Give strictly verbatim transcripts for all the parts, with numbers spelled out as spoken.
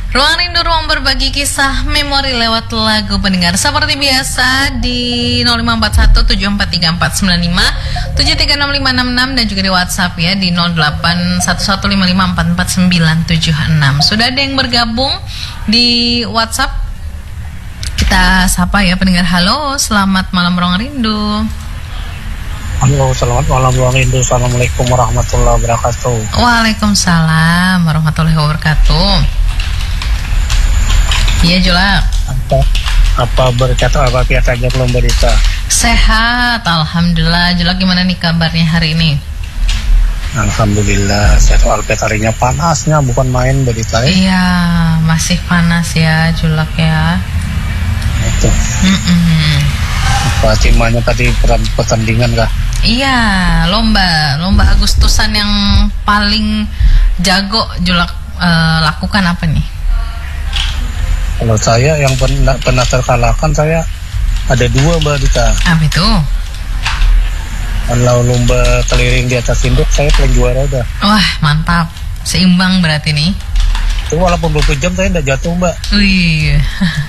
Ruang rindu, ruang berbagi kisah memori lewat lagu pendengar. Seperti biasa di nol lima empat satu tujuh empat tiga empat sembilan lima tujuh tiga enam lima enam enam dan juga di WhatsApp ya di nol delapan satu satu lima lima empat empat sembilan tujuh enam. Sudah ada yang bergabung di WhatsApp. Kita sapa ya pendengar. Halo, selamat malam ruang rindu. Halo, selamat malam ruang rindu. Assalamualaikum warahmatullahi wabarakatuh. Waalaikumsalam warahmatullahi wabarakatuh. Iya Julak. Apa, apa berkata apa pihak aja belum berita? Sehat, alhamdulillah. Julak gimana nih kabarnya hari ini? Alhamdulillah, sehat. Alpet harinya panasnya bukan main berita. Ya? Iya, masih panas ya Julak ya. Itu. Mm-mm. Apa timanya tadi pertandingan kah? Iya, lomba, lomba Agustusan yang paling jago Julak uh, lakukan apa nih? Kalau saya yang pernah, pernah terkalahkan saya ada dua Mbak Dita. Apa itu? Kalau lomba keliling di atas induk saya paling juara dah. Wah mantap, seimbang berarti nih. Itu walaupun dua puluh jam saya tidak jatuh Mbak. Wih.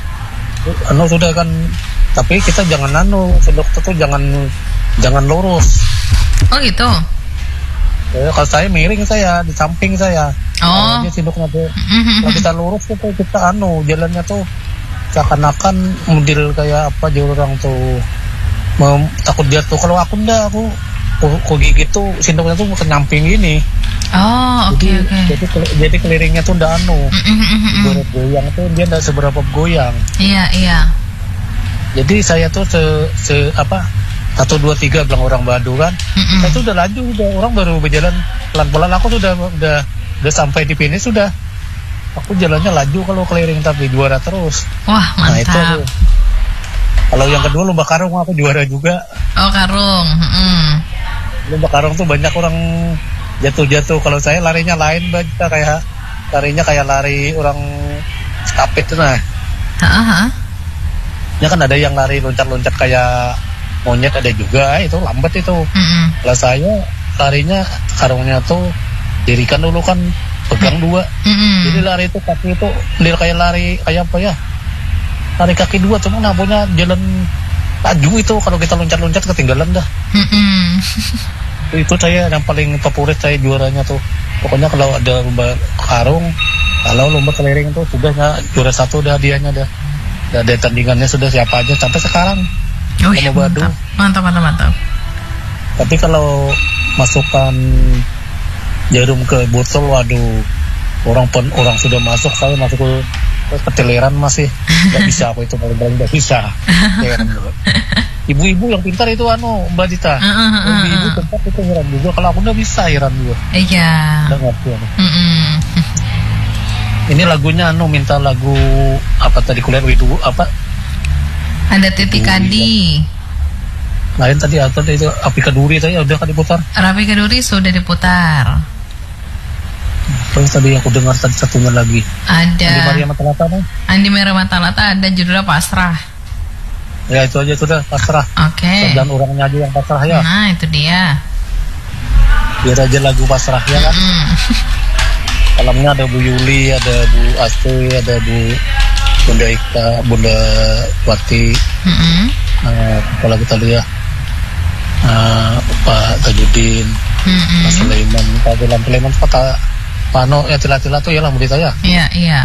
Anu sudah kan, tapi kita jangan anu, sendok itu jangan jangan lurus. Oh gitu. Ya, kalau saya miring saya di samping saya. Oh. Dia sendoknya tuh. Mm-hmm. Kalau kita lurus itu kita anu jalannya tuh seakan-akan model kayak apa jauh orang tuh Mem, takut jatuh. Kalau aku enggak, aku aku gigit tuh sendoknya tuh ke nyamping gini. Oh, oke okay, oke. Okay. Jadi jadi keliringnya tuh enggak anu. Mm-hmm. Goyang tuh dia enggak seberapa goyang. Iya, iya. Jadi saya tuh se, se apa satu dua tiga bilang orang Badu kan. Mm-hmm. Saya tuh udah laju, udah orang baru berjalan pelan-pelan. Aku tuh udah udah udah sampai di finish sudah. Aku jalannya laju kalau keliling tapi juara terus. Wah mantap. Nah, itu kalau yang kedua lomba karung aku juara juga. Oh karung. Mm-hmm. Lomba karung tuh banyak orang jatuh-jatuh. Kalau saya larinya lain Mbak, kita kayak larinya kayak lari orang stafet tuh nah. Heeh. Ya kan ada yang lari loncat-loncat kayak monyet ada juga, itu lambat itu. Mm-hmm. Kalau saya larinya karungnya tuh dirikan dulu kan pegang dua. Mm-hmm. Jadi lari itu kaki itu dia kayak lari kayak apa ya? Lari kaki dua cuma nampaknya jalan laju itu kalau kita loncat-loncat ketinggalan dah. Mm-hmm. Itu saya yang paling favorit saya juaranya tuh. Pokoknya kalau ada lomba karung, kalau lomba keliling tuh sudah juara satu dah hadiahnya dah. Dan ada tandingannya sudah siapa aja sampai sekarang. Oh iya, mantap. mantap, mantap, mantap. Tapi kalau masukkan jarum ke botol, waduh, orang pen, orang sudah masuk, saya masuk ke keteleran masih nggak bisa aku itu paling paling nggak bisa. Ibu-ibu yang pintar itu anu Mbak Dita, ibu-ibu tempat itu heran juga. Kalau aku nggak bisa heran juga. Iya. Nggak ngerti. Ini lagunya anu minta lagu apa tadi kuliah itu apa? Ada Titik Kadi. Lain tadi atau itu Api Keduri tadi udah kan diputar? Api Keduri sudah diputar. Terus tadi aku dengar tadi satunya lagi. Ada. Andi Maria Matalata nih. Andi Maria Matalata ada judulnya Pasrah. Ya itu aja sudah Pasrah. Oke. Okay. Dan orangnya aja yang pasrah ya. Nah itu dia. Biar aja lagu Pasrah ya kan. Mm. Dalamnya ada Bu Yuli, ada Bu Astri, ada Bu Bunda Ika, Bunda Wati, mm-hmm. uh, kalau kita lihat uh, Pak Tajudin, mm-hmm. Pak Sulaiman, Pak Bilan Sulaiman, Pak Pano, ya tila-tila tuh ya lah murid saya. Iya iya.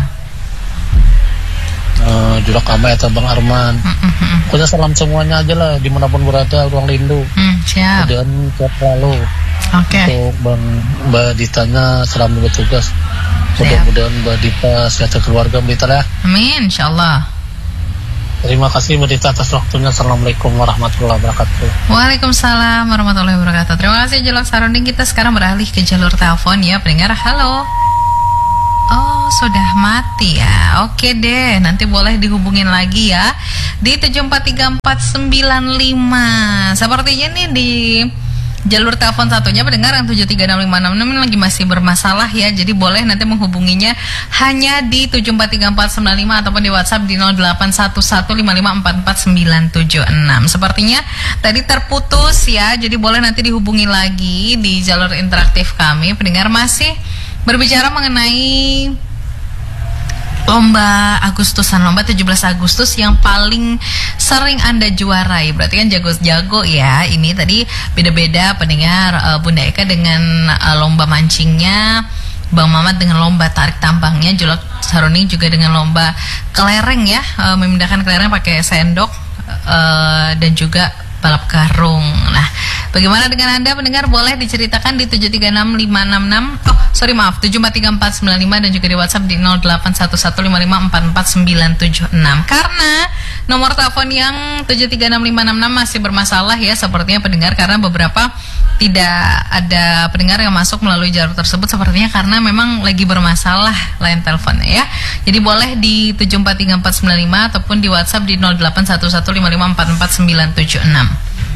Uh, Jurak Amai atau Bang Arman, mm-hmm. Pokoknya salam semuanya aja lah dimanapun berada ruang rindu. Mm, siap. Dan siap lalu. Oke. Okay. Untuk Bang Mbak Ditanya selamat bertugas. Mudah-mudahan Mbak Dita sehat keluarga Mbak Dita ya. Amin, insyaallah. Terima kasih Mbak Dita atas waktunya. Assalamualaikum warahmatullahi wabarakatuh. Waalaikumsalam warahmatullahi wabarakatuh. Terima kasih Julak Sarunding. Kita sekarang beralih ke jalur telepon ya pendengar. Halo. Oh sudah mati ya. Oke deh, nanti boleh dihubungin lagi ya di tujuh empat tiga empat sembilan lima. Sepertinya nih di jalur telepon satunya pendengar yang tujuh tiga enam lima enam enam ini lagi masih bermasalah ya. Jadi boleh nanti menghubunginya hanya di tujuh empat tiga empat sembilan lima ataupun di WhatsApp di nol delapan satu satu lima lima empat empat sembilan tujuh enam. Sepertinya tadi terputus ya. Jadi boleh nanti dihubungi lagi di jalur interaktif kami. Pendengar masih berbicara mengenai Lomba Agustusan, lomba tujuh belas Agustus yang paling sering Anda juarai. Berarti kan jago-jago ya. Ini tadi beda-beda pendengar. uh, Bunda Eka dengan uh, lomba mancingnya, Bang Mamat dengan lomba tarik tambangnya, Julak Saroni juga dengan lomba kelereng ya, uh, memindahkan kelereng pakai sendok, uh, dan juga balap karung. Nah, bagaimana dengan Anda pendengar? Boleh diceritakan di tujuh tiga enam lima enam enam. Oh, sorry maaf, tujuh empat tiga empat sembilan lima dan juga di WhatsApp di nol delapan satu satu lima lima empat empat sembilan tujuh enam. Karena nomor telepon yang tujuh tiga enam lima enam enam masih bermasalah ya sepertinya pendengar, karena beberapa tidak ada pendengar yang masuk melalui jalur tersebut sepertinya karena memang lagi bermasalah line teleponnya ya. Jadi boleh di tujuh empat tiga empat sembilan lima ataupun di WhatsApp di nol delapan satu satu lima lima empat empat sembilan tujuh enam.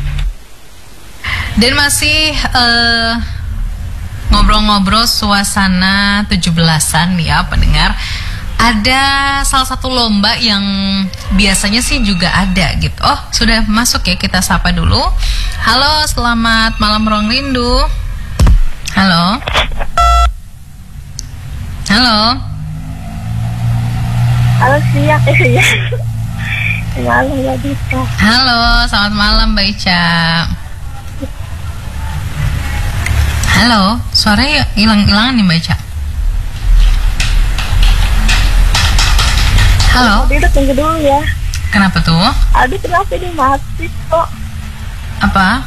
Dan masih uh, ngobrol-ngobrol suasana tujuh belasan ya pendengar. Ada salah satu lomba yang biasanya sih juga ada gitu. Oh, sudah masuk ya, kita sapa dulu. Halo, selamat malam Ruang Rindu. Halo. Halo. Halo, siap ya. Malam Mbak Ica. Halo, selamat malam Mbak Ica. Halo, suaranya hilang-hilangan nih Mbak Ica. Halo. Aduh, tunggu dulu ya. Kenapa tuh? Aduh, kenapa ini mati kok? Apa?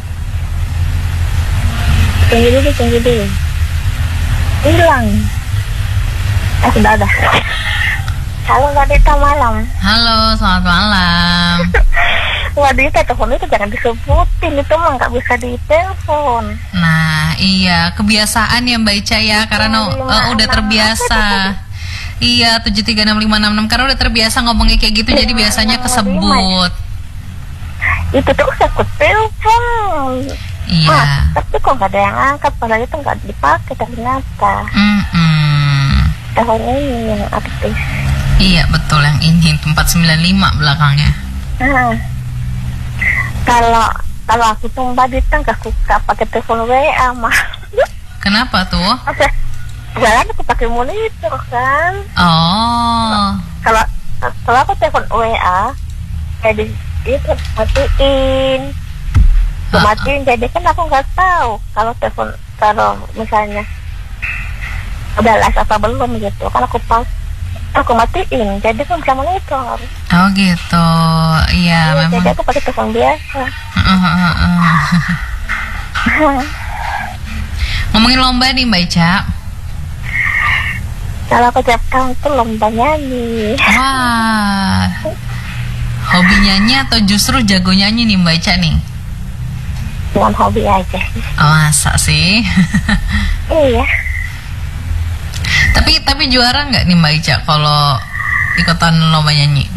Tunggu dulu, tunggu dulu. Hilang. Eh, sudah ada. Halo, Mbak Dita, malam. Halo, selamat malam. Mbak Dita, telepon itu jangan disebutin. Itu mah nggak bisa ditelepon. Nah, iya, kebiasaan ya Mbak Ica ya, karena uh, udah terbiasa. Iya, tujuh tiga enam lima enam enam karena udah terbiasa ngomongnya kayak gitu, jadi biasanya kesebut. Itu tuh usah aku telepon. Iya. Ah, tapi kok nggak ada yang angkat, padahal itu nggak dipakai ternyata. Mm-mm. Tahun ini yang aktif. Iya, betul, yang ini empat sembilan lima belakangnya. Nah, kalau kalau aku tuh Mbak Dita nggak suka pakai telepon W A mah. Kenapa tuh? Oke. Jalan aku pakai monitor kan. Oh. Kalau kalau aku telepon W A, jadi itu matiin, uh, matiin. Jadi kan aku nggak tahu kalau telepon, kalau misalnya udah las apa belum gitu. Kan aku pas aku matiin, jadi kan bisa monitor. Oh gitu, iya, ya, memang. Jadi aku pakai telepon biasa. Uh, uh, uh, uh. Ngomongin lomba nih Mbak Ica. Kalau aku tiap tahun tuh lomba nyanyi. Wah, hobi nyanyi atau justru jago nyanyi nih Mbak Ica nih? Cuma hobi aja. Oh, masa sih? Iya. Tapi tapi juara nggak nih Mbak Ica kalau ikutan lomba nyanyi?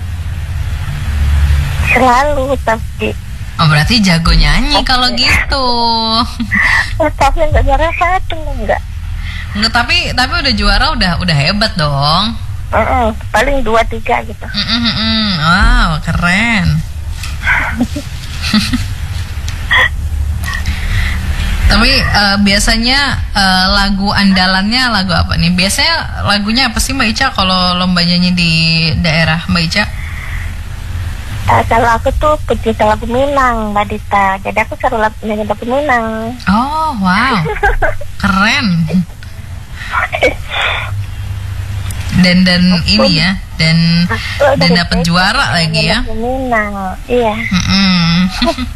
Selalu, tapi. Oh, berarti jago nyanyi kalau gitu. Tapi nggak juara satu, enggak. Enggak, tapi tapi udah juara, udah udah hebat dong. Uh-uh, paling dua tiga gitu. Mm-mm-mm. Wow, keren. Tapi uh, biasanya uh, lagu andalannya lagu apa nih? Biasanya lagunya apa sih Mbak Ica kalau lomba nyanyi di daerah Mbak Ica? Uh, kalau aku tuh pecinta lagu Minang, Mbak Dita. Jadi aku selalu lagu, nyanyi lagu Minang. Oh, wow, keren. Dan dan ini ya, dan dan dapat juara lagi ya. Minang, iya. Mm-mm.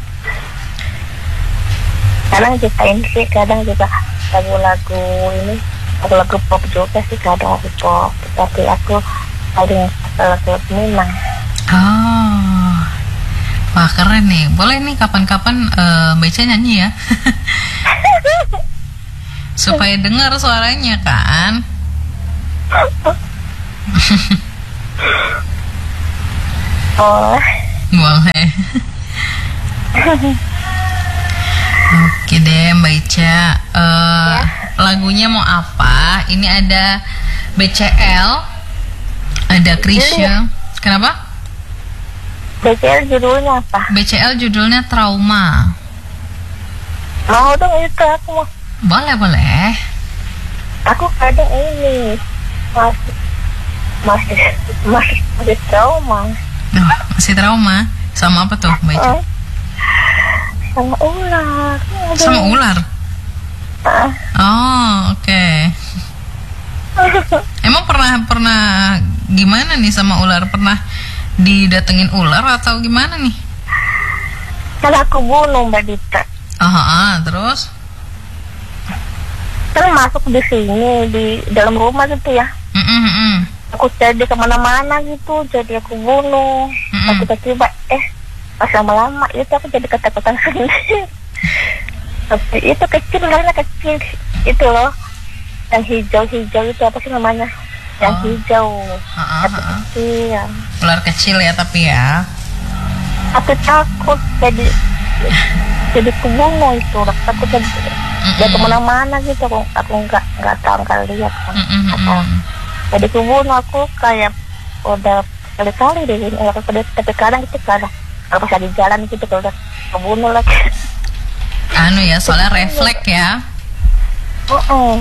Kadang ciptain sih, kadang juga lagu-lagu ini, lagu-lagu pop juga sih, kadang lagu pop. Tapi aku paling suka lagu Minang. Oh, wah keren nih. Boleh nih kapan-kapan uh, Mbak Ica nyanyi ya. Supaya dengar suaranya kan. Oh. Boleh. Oke deh Mbak Ica, uh, ya. Lagunya mau apa? Ini ada B C L, ada Krisya. Kenapa? B C L judulnya apa? B C L judulnya Trauma. Mau dong itu aku mau. Boleh boleh. Aku kadang ini masih masih masih masih trauma. Oh, masih trauma. Sama apa tuh, Mbak Ica? Uh, sama ular. Sama ular? Uh. Oh, oke. Okay. Emang pernah pernah gimana nih sama ular? Pernah didatengin ular atau gimana nih? Kalau aku bunuh Mbak Dita. Ah, terus? Terus masuk di sini di dalam rumah gitu ya. Mm-mm-mm. Aku jadi kemana-mana gitu, jadi aku bunuh. Mm-mm. Aku tiba-tiba eh pas lama-lama itu aku jadi ketakutan sendiri. Tapi itu kecil, ularnya kecil itu loh. Yang hijau-hijau itu apa sih namanya? Yang Oh. hijau. Ah, Tapi ah, ah. kecil. Ular kecil ya tapi ya. Aku takut jadi jadi kebunuh itu. Aku takut jadi dia kemana-mana gitu. Aku aku nggak nggak tahu nggak lihat kan. Apa. Jadi kebunuh aku kayak udah kali-kali deh ini. Aku tapi kadang itu kadang aku pas di jalan gitu kalau udah kebunuh lagi. Anu ya, soalnya refleks ya. Oh, oh.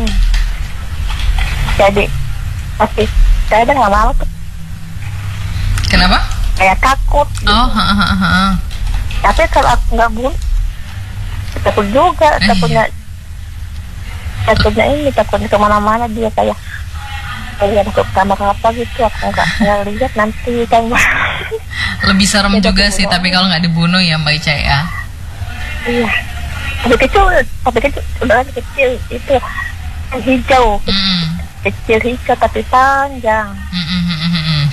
Jadi pasti saya udah nggak mau tuh. Kenapa? Kayak takut. Gitu. Oh, ha, ha, ha, ha. Tapi kalau aku nggak bunuh, takut juga, Eh. takutnya, takutnya ini, takutnya kemana-mana dia kayak kayak masuk kamar apa gitu, aku nggak nggak lihat nanti kan. Lebih serem juga sih tapi kalau nggak dibunuh ya Mbak Ica ya. Iya. Tapi kecil, tapi kecil, udah kecil itu yang hijau, Mm. kecil hijau tapi panjang. Mm, mm, mm, mm, mm.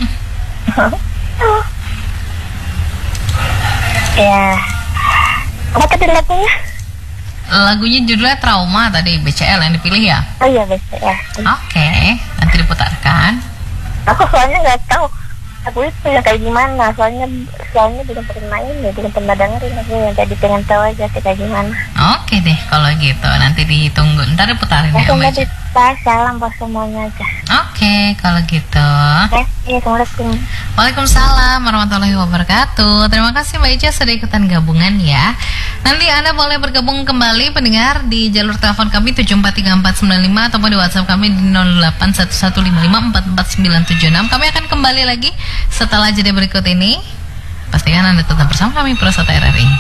Ya. Apa tadi lagunya? Lagunya judulnya Trauma tadi, B C L yang dipilih ya. Oh iya biasa ya. Oke, nanti diputarkan. Aku soalnya nggak tahu aku itu yang kayak gimana, soalnya soalnya belum pernah ini, belum pernah dengerin aku ya, jadi pengen tahu aja sih kayak gimana. Oke deh kalau gitu, nanti ditunggu, ntar diputarin ya Langsung Mbak aja Ica. pas salam buat semuanya aja. Oke, kalau gitu. Oke, iya, assalamualaikum. Waalaikumsalam warahmatullahi wabarakatuh. Terima kasih Mbak Ica sudah ikutan gabungan ya. Nanti Anda boleh bergabung kembali pendengar di jalur telepon kami tujuh empat tiga empat sembilan lima ataupun di WhatsApp kami di nol delapan satu satu lima lima empat empat sembilan tujuh enam. Kami akan kembali lagi setelah jeda berikut ini. Pastikan Anda tetap bersama kami Prosata R R I.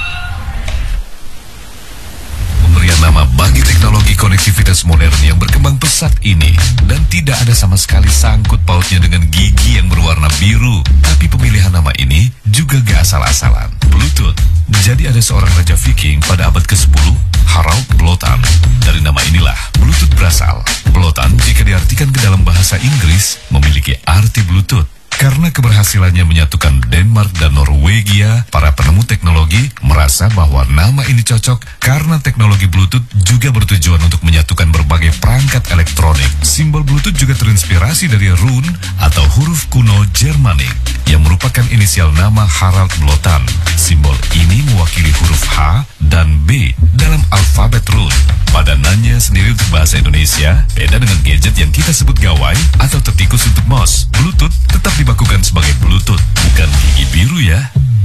Pemberian nama bagi teknologi konektivitas modern yang berkembang pesat ini dan tidak ada sama sekali sangkut pautnya dengan gigi yang berwarna biru. Tapi pemilihan nama ini juga gak asal-asalan. Bluetooth. Jadi ada seorang raja Viking pada abad kesepuluh, Harald Blotan. Dari nama inilah Bluetooth berasal. Blotan jika diartikan ke dalam bahasa Inggris memiliki arti Bluetooth. Karena keberhasilannya menyatukan Denmark dan Norwegia, para penemu teknologi merasa bahwa nama ini cocok karena teknologi Bluetooth juga bertujuan untuk menyatukan berbagai perangkat elektronik. Simbol Bluetooth juga terinspirasi dari rune atau huruf kuno Jermanik yang merupakan inisial nama Harald Blotan. Simbol ini mewakili huruf H dan B dalam alfabet rune. Padanannya sendiri untuk bahasa Indonesia beda dengan gadget yang kita sebut gawai atau tetikus untuk mouse. Bluetooth tetap dibakukan sebagai Bluetooth, bukan gigi biru ya.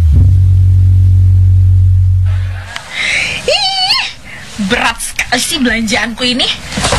Ih, berat sekali sih belanjaanku ini.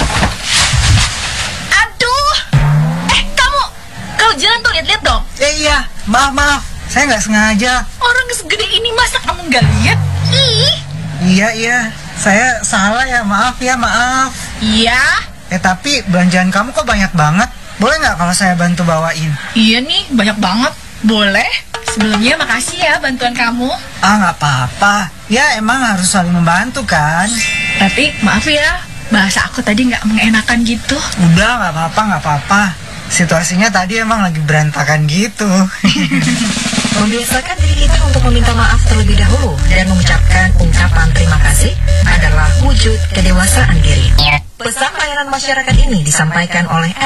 Aduh, eh kamu kalau jalan tuh lihat-lihat dong. Eh iya, maaf maaf, saya nggak sengaja. Orang segede ini masa kamu nggak lihat? Ih, Iya iya, saya salah ya, maaf ya maaf. iya, Eh tapi belanjaan kamu kok banyak banget. Boleh nggak kalau saya bantu bawain? iya nih banyak banget. Boleh. Sebelumnya makasih ya bantuan kamu. Ah nggak apa-apa. Ya emang harus saling membantu kan. Tapi maaf ya, bahasa aku tadi nggak mengenakan gitu. Udah nggak apa-apa nggak apa-apa. Situasinya tadi emang lagi berantakan gitu. Membiasakan diri kita untuk meminta maaf terlebih dahulu dan mengucapkan ungkapan terima kasih adalah wujud kedewasaan diri. Pesan layanan masyarakat ini disampaikan oleh